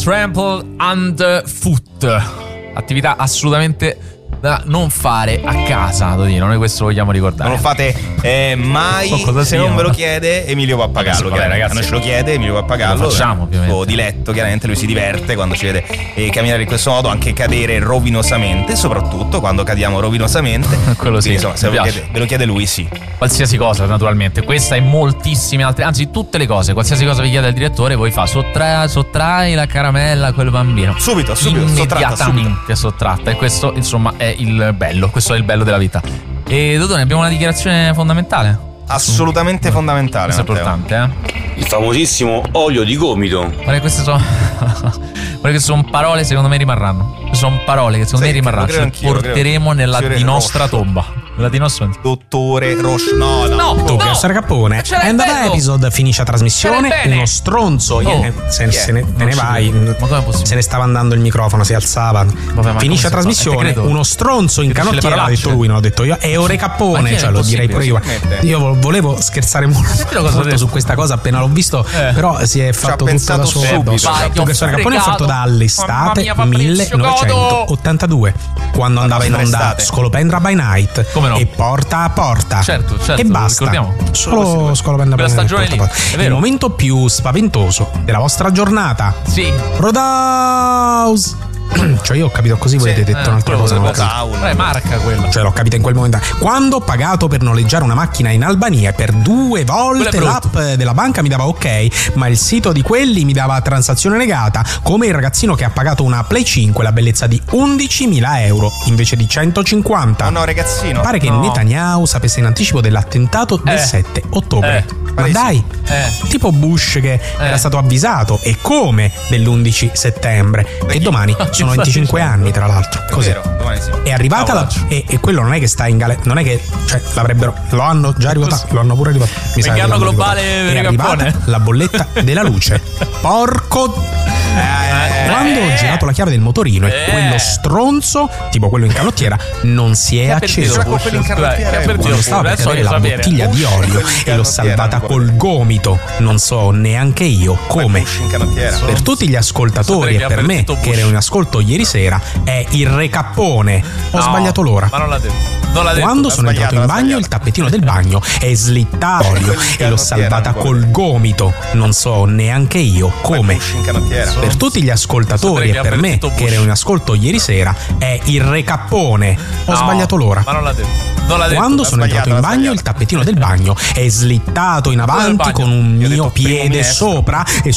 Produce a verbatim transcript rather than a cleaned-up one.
Trample Underfoot. Attività assolutamente da non fare a casa, Totino, noi questo lo vogliamo ricordare. Non lo fate eh, mai, so se non ve lo chiede Emilio Pappagallo. Vabbè, ragazzi, a noi ce lo chiede Emilio Pappagallo. Lo facciamo, ovviamente. Suo diletto, chiaramente lui si diverte quando ci vede eh, camminare in questo modo, anche cadere rovinosamente, soprattutto quando cadiamo rovinosamente. Quello sì. Quindi, insomma, se ve lo, chiede, ve lo chiede lui, sì. Qualsiasi cosa, naturalmente. Questa e moltissime altre, anzi tutte le cose, qualsiasi cosa vi chiede il direttore, voi fa sottrai, sottrai la caramella a quel bambino. Subito, subito, immediatamente sottratta. E questo, insomma, è il bello. Questo è il bello della vita. E Dodone, abbiamo una dichiarazione fondamentale? Assolutamente fondamentale. Questo è importante, eh? Il famosissimo olio di gomito. Guarda, queste sono guarda che sono parole, secondo me rimarranno. Sono parole che secondo sì, me rimarranno. Ce le porteremo nella di nostra Roscio. tomba. Nella di nostra Dottore Roscio. No, no. No, tu, no. Pier Cappone. And the episode finisce a trasmissione. Uno stronzo. Oh, eh, se, yeah. se ne, te ne vai. Se ne stava andando il microfono, si alzava. Vabbè, finisce a trasmissione. Uno stronzo in canottiera. L'ha detto lui, non l'ho detto io. E Ore Cappone. Cioè, lo direi pure io. Io volevo scherzare molto, molto su questa cosa appena l'ho visto. Eh. Però si è fatto tutto da solo. Tu, Pier Cappone, è fatto dall'estate millenovecentottantadue, quando andava in onda Scolopendra by Night e Porta a Porta. Certo, certo. E basta. Solo Scolopendra by Night. Il momento più spaventoso della vostra giornata. Sì. Roadhouse. Cioè io ho capito così, voi sì, avete detto eh, un'altra cosa, non è marca quello. Cioè l'ho capita in quel momento. Quando ho pagato per noleggiare una macchina in Albania, per due volte l'app della banca mi dava ok, ma il sito di quelli mi dava transazione negata, come il ragazzino che ha pagato una Play cinque la bellezza di undicimila euro invece di centocinquanta. Oh no, ragazzino. Pare che no. Netanyahu sapesse in anticipo dell'attentato del eh. sette ottobre. Eh. Ma dai, eh. tipo Bush che eh. era stato avvisato, e come, dell'undici settembre. E domani sono venticinque anni, tra l'altro. Così. Sì. È arrivata la, e, e quello non è che sta in galera, non è che, cioè, l'avrebbero, lo hanno già rivotato, lo hanno pure rivotato. Mi sa che l'hanno globale per è arrivata la bolletta della luce. Porco. Eh, Quando ho girato la chiave del motorino e quello stronzo, tipo quello in canottiera, non si è acceso. Quando stava per cadere la bottiglia di olio e l'ho salvata col gomito, non so neanche io come. Per tutti gli ascoltatori e per me, che ero in ascolto ieri sera, è il Re Cappone. Ho sbagliato l'ora. Ma non l'ha detto. Quando sono entrato in bagno, il tappetino del bagno è slittato olio e l'ho salvata col gomito, non so neanche io come. Per tutti gli ascoltatori e per me, che ero in ascolto ieri sera, è il Re Cappone. Ho sbagliato l'ora. Ma non l'ha detto. Quando sono entrato in bagno, il tappetino del bagno è slittato in avanti con un mio piede sopra e